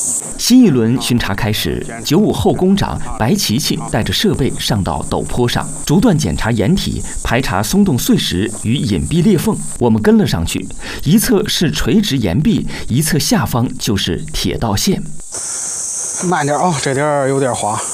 新一轮巡查开始，95后工长白琪琪带着设备上到陡坡上，逐段检查岩体，排查松动碎石与隐蔽裂缝。我们跟了上去，一侧是垂直岩壁，一侧下方就是铁道线。 慢点啊，这点有点滑，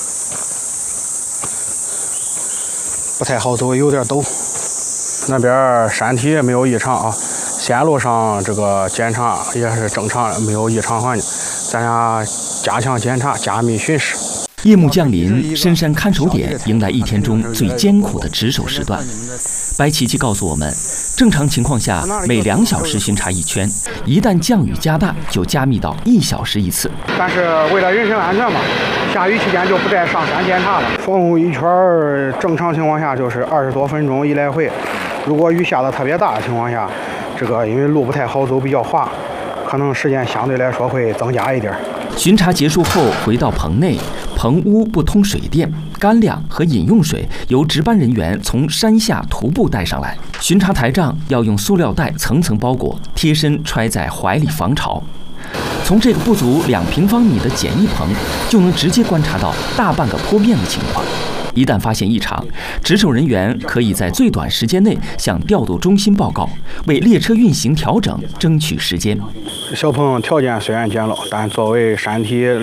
不太好走，有点陡。那边山体也没有异常啊，线路上这个检查也是正常，没有异常环境。咱俩加强检查，加密巡视。 夜幕降临，深山看守点迎来一天中最艰苦的值守时段。白琪琪告诉我们，正常情况下每2小时巡查一圈，一旦降雨加大，就加密到1小时一次。 但是为了人身安全嘛，下雨期间就不再上山检查了。防护一圈正常情况下就是20多分钟一来回。如果雨下的特别大的情况下，这个因为路不太好走，比较滑，可能时间相对来说会增加一点。 巡查结束后，回到棚内，棚屋不通水电，干粮和饮用水由值班人员从山下徒步带上来。巡查台帐要用塑料袋层层包裹，贴身揣在怀里防潮。从这个不足2平方米的简易棚，就能直接观察到大半个坡面的情况。一旦发现异常，值守人员可以在最短时间内向调度中心报告，为列车运行调整争取时间。 小棚条件虽然简陋，但作为山体